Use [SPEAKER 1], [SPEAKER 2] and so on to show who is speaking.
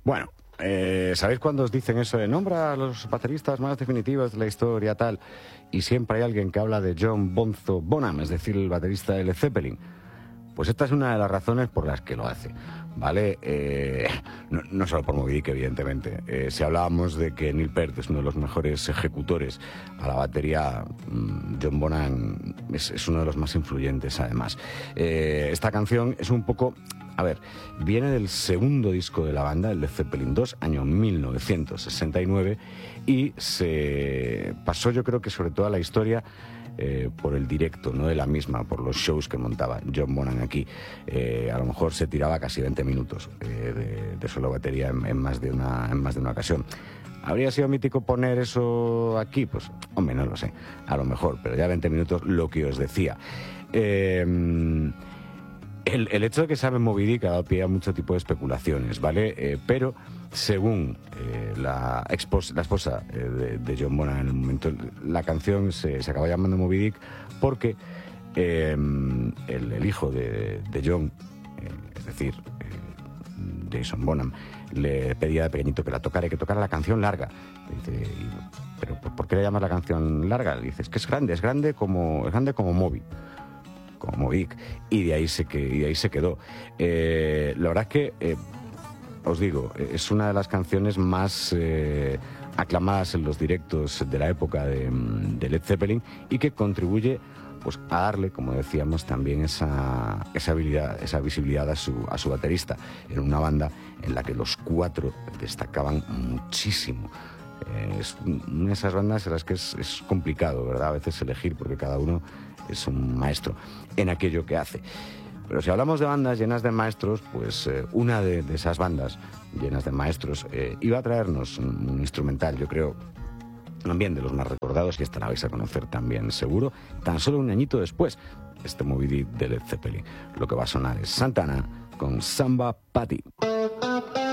[SPEAKER 1] Bueno, ¿sabéis cuando os dicen eso de nombra a los bateristas más definitivos de la historia, tal? Y siempre hay alguien que habla de John Bonzo Bonham, es decir, el baterista de Led Zeppelin. Pues esta es una de las razones por las que lo hace, ¿vale? No solo por Moby Dick, evidentemente. Si hablábamos de que Neil Peart es uno de los mejores ejecutores a la batería, John Bonham es uno de los más influyentes, además. Esta canción es un poco... A ver, viene del segundo disco de la banda, el de Zeppelin 2, año 1969, y se pasó, yo creo que sobre todo a la historia por el directo, no de la misma, por los shows que montaba John Bonham aquí. A lo mejor se tiraba casi 20 minutos de solo batería en más de una ocasión. ¿Habría sido mítico poner eso aquí? Pues, hombre, no lo sé, a lo mejor, pero ya 20 minutos, lo que os decía. El hecho de que sabe Moby Dick ha dado pie a mucho tipo de especulaciones, ¿vale? Pero según la esposa de John Bonham en el momento, la canción se acaba llamando Moby Dick porque el hijo de John, es decir, Jason Bonham, le pedía de pequeñito que la tocara y que tocara la canción larga. Dice, ¿pero por qué le llamas la canción larga? Le dice, es que es grande como Moby. Como Vic, y de ahí se quedó. La verdad es que, os digo, es una de las canciones más aclamadas en los directos de la época de Led Zeppelin y que contribuye pues, a darle, como decíamos, también esa habilidad, esa visibilidad a su baterista en una banda en la que los cuatro destacaban muchísimo. Es una de esas bandas en las que es complicado, ¿verdad? A veces elegir, porque cada uno es un maestro en aquello que hace. Pero si hablamos de bandas llenas de maestros, pues una de esas bandas llenas de maestros iba a traernos un instrumental, yo creo, también de los más recordados, y esta la vais a conocer también seguro, tan solo un añito después, este Moby Dick de Led Zeppelin. Lo que va a sonar es Santana con Samba Party.